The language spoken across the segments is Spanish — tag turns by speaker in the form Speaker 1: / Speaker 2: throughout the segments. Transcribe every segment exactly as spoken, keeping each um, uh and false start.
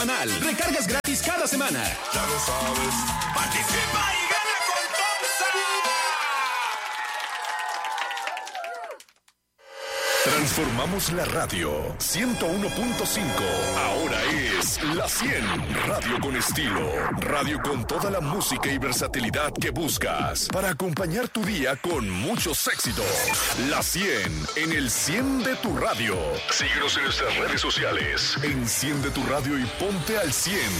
Speaker 1: Recargas gratis cada semana.
Speaker 2: Ya lo sabes.
Speaker 3: Participa y gana con Tomsa.
Speaker 2: Transformamos la radio. ciento uno punto cinco. Ahora es La cien. Radio con estilo. Radio con toda la música y versatilidad que buscas. Para acompañar tu día con muchos éxitos. La cien. En el cien de tu radio. Síguenos en nuestras redes sociales. Enciende tu radio y ponte al cien.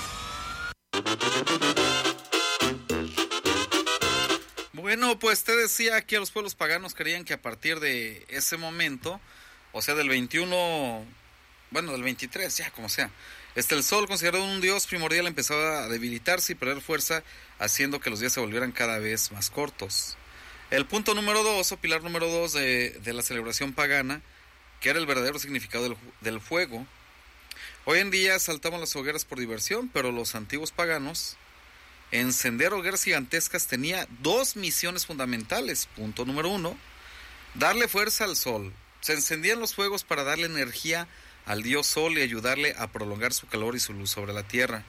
Speaker 4: Bueno, pues te decía que los pueblos paganos creían que a partir de ese momento, o sea, del veintiuno, bueno, del veintitrés, ya como sea, este, el sol, considerado un dios primordial, empezaba a debilitarse y perder fuerza, haciendo que los días se volvieran cada vez más cortos. El punto número dos, o pilar número dos de, de la celebración pagana, que era el verdadero significado del, del fuego. Hoy en día saltamos las hogueras por diversión, pero los antiguos paganos, encender hogueras gigantescas tenía dos misiones fundamentales. Punto número uno, darle fuerza al sol. Se encendían los fuegos para darle energía al dios sol y ayudarle a prolongar su calor y su luz sobre la tierra.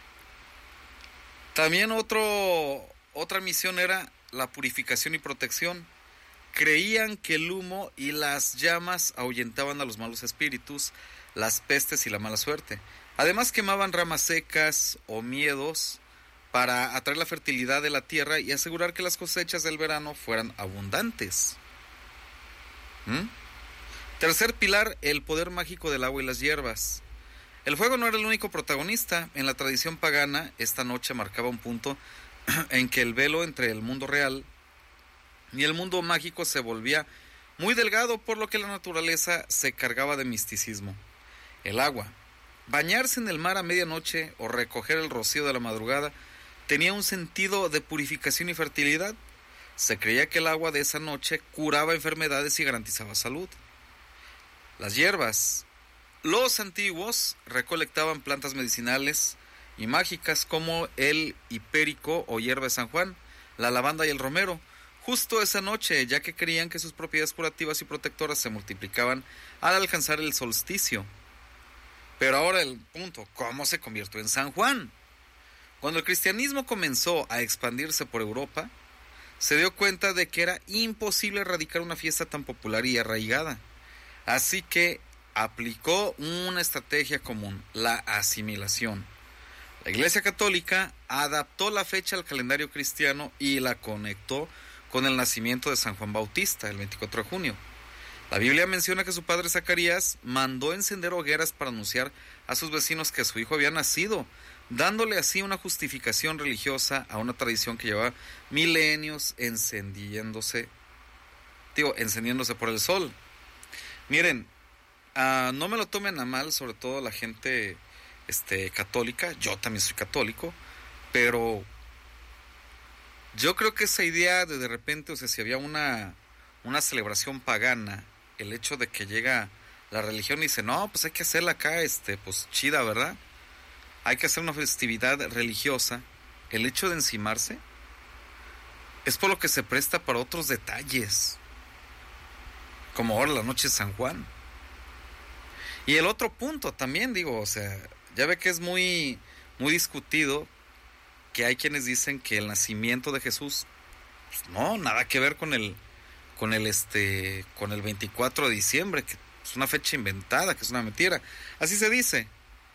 Speaker 4: También otro, otra misión era la purificación y protección. Creían que el humo y las llamas ahuyentaban a los malos espíritus, las pestes y la mala suerte. Además quemaban ramas secas o miedos para atraer la fertilidad de la tierra y asegurar que las cosechas del verano fueran abundantes. ¿Mm? Tercer pilar, el poder mágico del agua y las hierbas. El fuego no era el único protagonista. En la tradición pagana, esta noche marcaba un punto en que el velo entre el mundo real y el mundo mágico se volvía muy delgado, por lo que la naturaleza se cargaba de misticismo. El agua. Bañarse en el mar a medianoche o recoger el rocío de la madrugada tenía un sentido de purificación y fertilidad. Se creía que el agua de esa noche curaba enfermedades y garantizaba salud. Las hierbas. Los antiguos recolectaban plantas medicinales y mágicas como el hipérico o hierba de San Juan, la lavanda y el romero, justo esa noche, ya que creían que sus propiedades curativas y protectoras se multiplicaban al alcanzar el solsticio. Pero ahora el punto, ¿cómo se convirtió en San Juan? Cuando el cristianismo comenzó a expandirse por Europa, se dio cuenta de que era imposible erradicar una fiesta tan popular y arraigada. Así que aplicó una estrategia común, la asimilación. La Iglesia Católica adaptó la fecha al calendario cristiano y la conectó con el nacimiento de San Juan Bautista, el veinticuatro de junio. La Biblia menciona que su padre Zacarías mandó encender hogueras para anunciar a sus vecinos que su hijo había nacido, dándole así una justificación religiosa a una tradición que llevaba milenios encendiéndose, digo, encendiéndose por el sol. Miren, uh, no me lo tomen a mal, sobre todo la gente este, católica, yo también soy católico, pero yo creo que esa idea de de repente, o sea, si había una, una celebración pagana, el hecho de que llega la religión y dice, no, pues hay que hacerla acá, este, pues chida, ¿verdad? Hay que hacer una festividad religiosa. El hecho de encimarse es por lo que se presta para otros detalles, como ahora la noche de San Juan. Y el otro punto también, digo, o sea, ya ve que es muy, muy discutido que hay quienes dicen que el nacimiento de Jesús, pues no, nada que ver con el, con el, este, con el veinticuatro de diciembre, que es una fecha inventada, que es una mentira. Así se dice.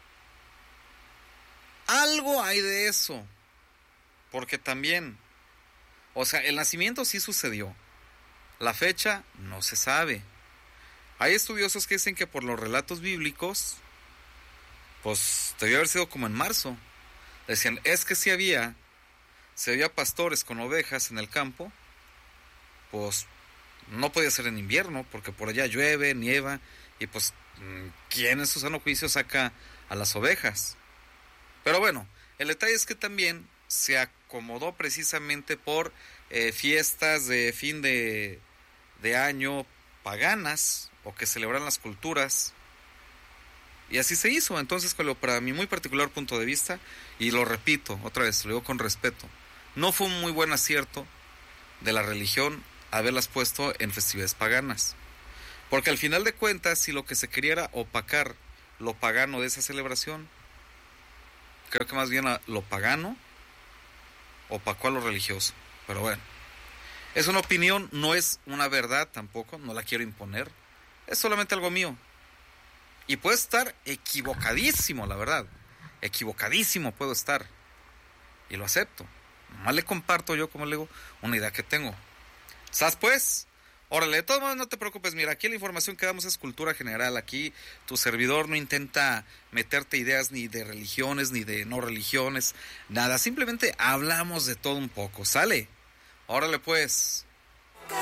Speaker 4: Algo hay de eso, porque también, o sea, el nacimiento sí sucedió, la fecha no se sabe. Hay estudiosos que dicen que por los relatos bíblicos, pues debió haber sido como en marzo. Decían, es que si había, si había pastores con ovejas en el campo, pues no podía ser en invierno, porque por allá llueve, nieva, y pues, ¿quién en su sano juicio saca a las ovejas? Pero bueno, el detalle es que también se acomodó precisamente por eh, fiestas de fin de, de año paganas o que celebran las culturas. Y así se hizo. Entonces, para mi muy particular punto de vista, y lo repito otra vez, lo digo con respeto, no fue un muy buen acierto de la religión haberlas puesto en festividades paganas. Porque al final de cuentas, si lo que se quería era opacar lo pagano de esa celebración, Creo que más bien a lo pagano opacó a lo religioso. Pero bueno, es una opinión, no es una verdad tampoco, no la quiero imponer. Es solamente algo mío. Y puedo estar equivocadísimo, la verdad. Equivocadísimo puedo estar. Y lo acepto. Nomás le comparto yo, como le digo, una idea que tengo. ¿Sabes pues? Órale, de todos modos no te preocupes, mira, aquí la información que damos es cultura general, aquí tu servidor no intenta meterte ideas ni de religiones, ni de no religiones, nada, simplemente hablamos de todo un poco, ¿sale? Órale pues.